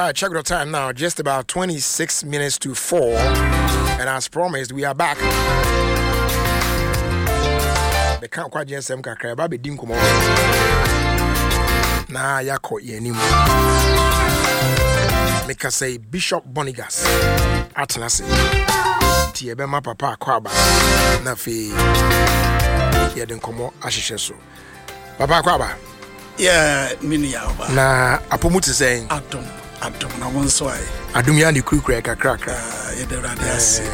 right, check the time now. Just about 26 minutes to 4. And as promised, we are back. The can't quite just some kakra, baby dinkum. Na yako yenimu. Make us say Bishop Bonigas. Atnasi. Tiebe ma papa kwaba. Na fi yeden komo ashisheso. Papa kwaba. Yeah, mini yawa. Na apomuti saying Atom na one soy. Adum ya ni kukure kakra. Ederadias.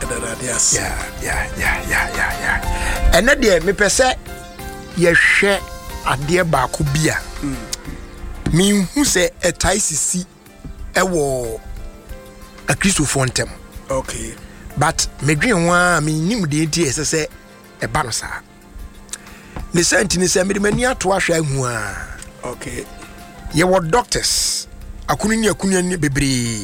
Yeah. And that day me pese ye hwe ade baako bia. Me hu se etai sisi ewo a Christopher ntem. Okay. But me dwen ho a me nim de enti ese e ba no saa. Ne sentini se me de mani ato ahwa hu a. Okay. Ye were doctors. Akunu ni bebre.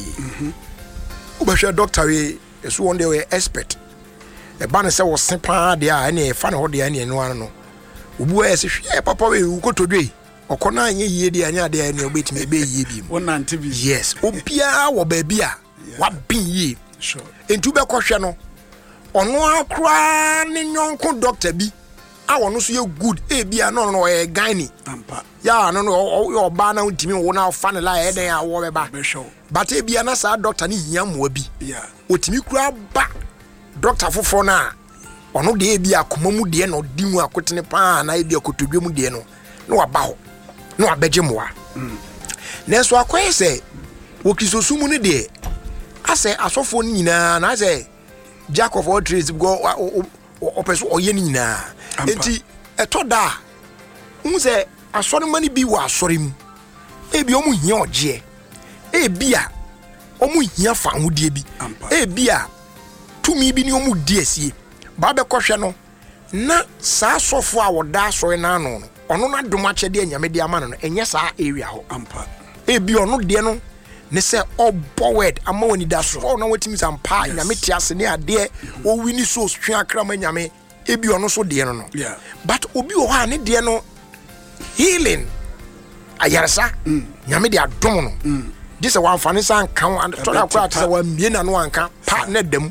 Ubahwa doctor we so one day we expert. E ba no se wo sepa de a na e fa ne ho de a ne no ano no. Obu e se hwe papa we ukotodwe. Okona anye yie de anya de ne obetime be yie bi. Wonante bi. Yes, obia wo ba bia. Wa bin yie. Sure. Entu be kohwe no. Ono akra ne nyonko doctor bi. A wono so ye good e bia no e gynae. Ampa. Ya no yo ba na ntimi wo na fa ne la e den a wo be ba. But e bia na sa doctor ne hia mo bi. Yeah. Otimi kura ba doctor fofo na ono de e bia komamu de no di mu akotene pa na e bia kotodwe mu de no. No aba ho. No abeje moa. Na so akoye se wo kisosumu ne de ase asofo ni nyina na ase jack of all trades go opeso oye ni nyina. Enti etoda hu se asori mani bi wa asori mu e bi omu hia oje e bia omu hia fa hodie bi e bia tumi bi ni omu die sie ba be kohwe no na sa asofo a woda asori na ano no ono na dom achede anyame de ama no enye saa area ho ampa e bi ono de no ne se obowed ama woni da so na watimi sampa nyame ti ase ne ade o wini so twa akra ma nyame e bi ono so de no yeah. But obi o ha ne de no healing ayarsa nyame de adom no this one fane san kan and to akra to wa mie na no anka pa na dam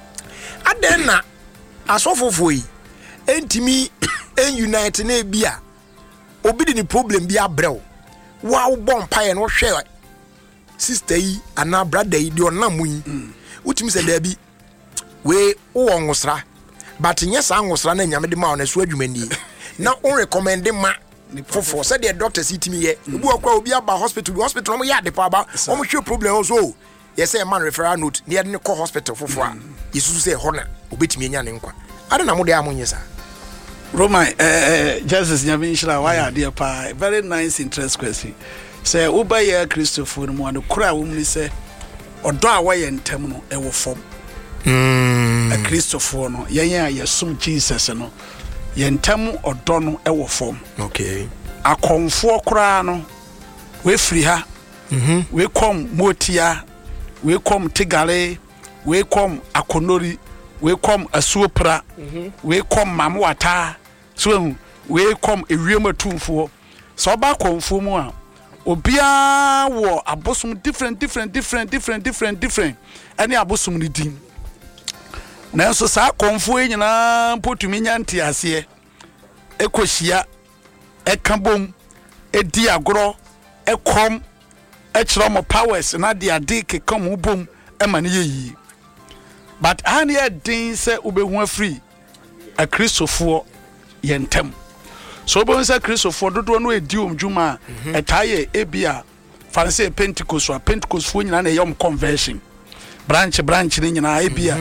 aden na asofofo yi entimi en unite na bia obi de ni problem bi abrew wa wo bon pae no hwe sister yi ana brother yi de onam yi utimi se da bi we wo ngosra but nyesa ngosra na nyame de ma ona so adwumani na on recommend ma for said the doctor sitimi ye obi akwa obi aba hospital no ya de pa aba o mo hwe problem also yes say man referral note ne de ko hospital fofo a yesu say ho na obetimi anya ne nkwa ade na mo de amonyesa Roman Jesus Nyaminshira why are dear pa very nice interest question say uba ye Christopher no mo kura wo mni say odo a waye ntem no e wo fom a Christopher no yen a yesum Jesus no yen-tem odo no e wo fom okay akonfo kura no we free ha we kom motia we kom tigare we kom akonori we kom asuopra we kom mamwata so we kom ewiem atumfo so ba konfo mu a obia wo abosom different ani abosom ni din na so sa konfo nyina potumi nyante ase ekohia ekabom edi agoro ekom echiro mo powers na de ade kekom ubom emane yeyi but ania din se ubehu afri a Christopher yentem so bo se Christopher dodo no edi omdwuma etaye ebia fanse Pentecost fo nyina na yom conversion branch ni nyina ebia